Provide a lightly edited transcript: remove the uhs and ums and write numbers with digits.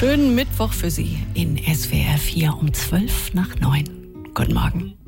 schönen Mittwoch für Sie in SWR 4 um 8:55. Guten Morgen.